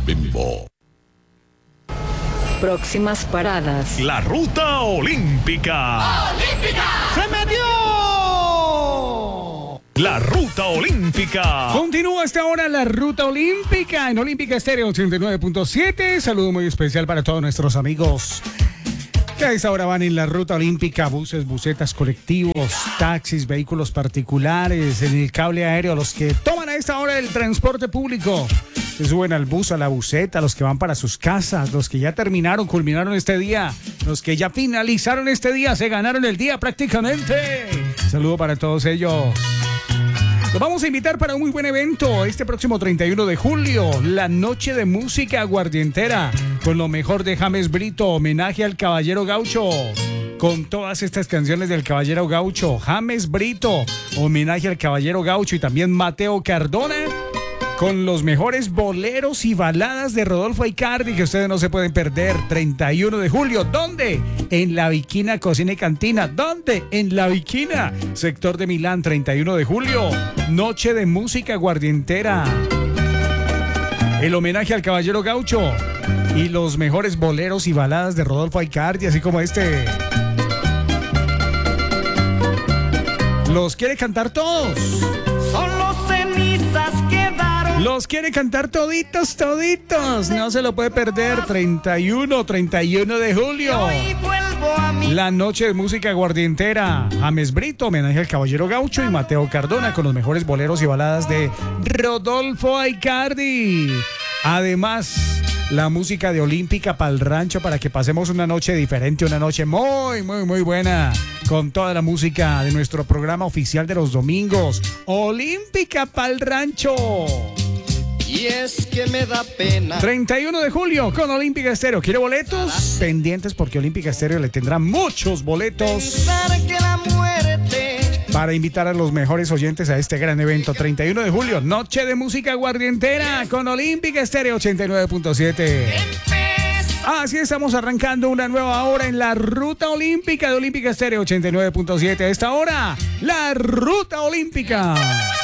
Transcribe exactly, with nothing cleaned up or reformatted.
Bimbo. Próximas paradas. La ruta olímpica. ¡Olímpica! ¡Se metió! La ruta olímpica. Continúa hasta ahora la ruta olímpica en Olímpica Estéreo ochenta y nueve punto siete. Saludo muy especial para todos nuestros amigos que a esta hora van en la ruta olímpica, buses, busetas, colectivos, taxis, vehículos particulares, en el cable aéreo, los que toman a esta hora el transporte público, se suben al bus, a la buseta, los que van para sus casas, los que ya terminaron, culminaron este día, los que ya finalizaron este día, se ganaron el día prácticamente. Saludo para todos ellos. Los vamos a invitar para un muy buen evento este próximo treinta y uno de julio, la noche de música aguardientera, con lo mejor de James Brito, homenaje al Caballero Gaucho. Con todas estas canciones del Caballero Gaucho, James Brito, homenaje al Caballero Gaucho, y también Mateo Cardona, con los mejores boleros y baladas de Rodolfo Aicardi que ustedes no se pueden perder. treinta y uno de julio, ¿dónde? En La Viquina Cocina y Cantina. ¿Dónde? En La Viquina, sector de Milán. Treinta y uno de julio, noche de música aguardientera, el homenaje al Caballero Gaucho y los mejores boleros y baladas de Rodolfo Aicardi, así como este. Los quiere cantar todos. Solo cenizas quedaron. Los quiere cantar toditos, toditos. No se lo puede perder. treinta y uno, treinta y uno de julio. Hoy vuelvo a mí. La noche de música aguardientera. James Brito, homenaje al Caballero Gaucho, y Mateo Cardona con los mejores boleros y baladas de Rodolfo Aicardi. Además, la música de Olímpica para el rancho, para que pasemos una noche diferente, una noche muy, muy, muy buena, con toda la música de nuestro programa oficial de los domingos, Olímpica para el rancho. Y es que me da pena. treinta y uno de julio con Olímpica Estéreo. ¿Quiere boletos? Pendientes, porque Olímpica Estéreo le tendrá muchos boletos Pensar que la muerte para invitar a los mejores oyentes a este gran evento. treinta y uno de julio, noche de música aguardientera con Olímpica Estéreo ochenta y nueve punto siete. Así estamos arrancando una nueva hora en la ruta olímpica de Olímpica Estéreo ochenta y nueve punto siete. A esta hora, la ruta olímpica.